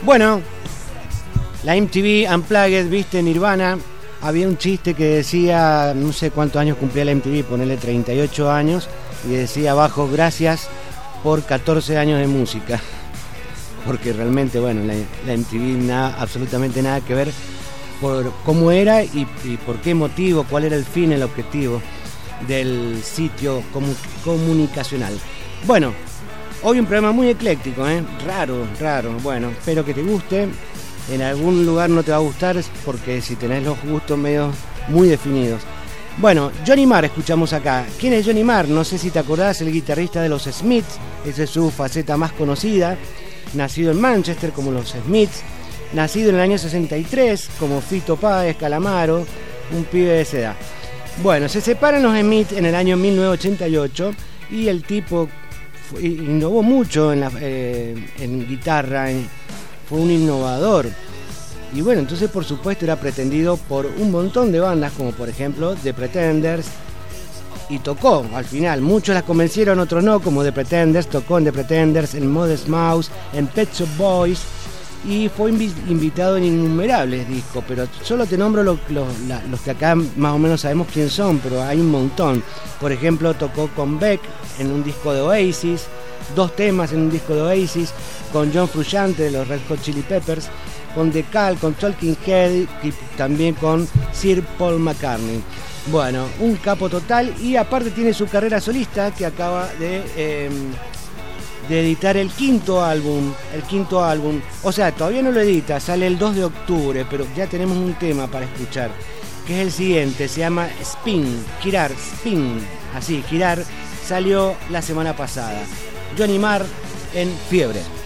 Bueno, la MTV Unplugged, viste, Nirvana. Había un chiste que decía, no sé cuántos años cumplía la MTV, ponerle 38 años, y decía abajo, gracias por 14 años de música. Porque realmente, bueno, la MTV absolutamente nada que ver por cómo era y por qué motivo, cuál era el fin, el objetivo del sitio comunicacional. Bueno, hoy un programa muy ecléctico, raro, bueno, espero que te guste. En algún lugar no te va a gustar porque si tenés los gustos medio muy definidos. Bueno, Johnny Marr escuchamos acá. ¿Quién es Johnny Marr? No sé si te acordás, el guitarrista de los Smiths, esa es su faceta más conocida. Nacido en Manchester como los Smiths, nacido en el año 63 como Fito Páez, Calamaro, un pibe de esa edad. Bueno, se separan los Smiths en el año 1988 y el tipo innovó mucho en guitarra, fue un innovador. Y bueno, entonces por supuesto era pretendido por un montón de bandas, como por ejemplo The Pretenders, y tocó al final. Muchos las convencieron, otros no, como The Pretenders. Tocó en The Pretenders, en Modest Mouse, en Pet Shop Boys, y fue invitado en innumerables discos, pero solo te nombro los que acá más o menos sabemos quién son, pero hay un montón. Por ejemplo, tocó con Beck en un disco de Oasis, 2 temas en un disco de Oasis, con John Frusciante de los Red Hot Chili Peppers, con The Call, con Talking Head y también con Sir Paul McCartney. Bueno, un capo total, y aparte tiene su carrera solista que acaba de editar el quinto álbum, o sea, todavía no lo edita, sale el 2 de octubre, pero ya tenemos un tema para escuchar, que es el siguiente, se llama Girar, así, Girar, salió la semana pasada. Johnny Marr en Fiebre.